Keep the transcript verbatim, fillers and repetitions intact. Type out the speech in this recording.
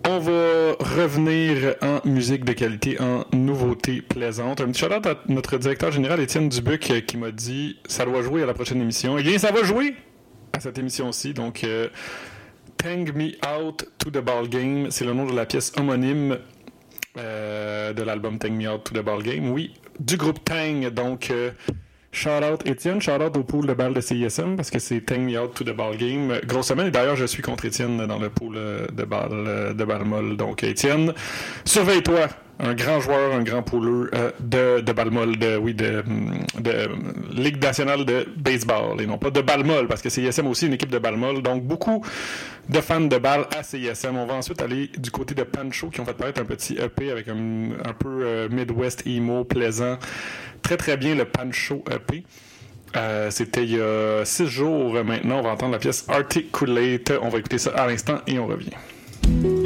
On va revenir en musique de qualité, en nouveauté plaisante. Un petit shout-out à notre directeur général, Étienne Dubuc, qui m'a dit « Ça doit jouer à la prochaine émission. » Eh bien, ça va jouer à cette émission-ci. Donc, euh, « Tang Me Out to the Ball Game », c'est le nom de la pièce homonyme euh, de l'album « Tang Me Out to the Ball Game ». Oui, du groupe Tang. Donc, euh, shout-out Étienne, shout-out au pool de balle de C I S M, parce que c'est « Tang Me Out to the Ball Game ». Grosse semaine, et d'ailleurs, je suis contre Étienne dans le pool de balle, de balle molle. Donc, Étienne, surveille-toi. Un grand joueur, un grand pooleur euh, de, de balle molle, de, oui, de, de Ligue nationale de baseball, et non pas de balle molle, parce que C I S M aussi une équipe de balle molle. Donc, beaucoup de fans de balle à C I S M. On va ensuite aller du côté de Pancho, qui ont fait paraître un petit E P avec un, un peu euh, Midwest emo, plaisant. Très, très bien, le Pancho E P. Euh, c'était il y a six jours maintenant. On va entendre la pièce Articulate. On va écouter ça à l'instant et on revient.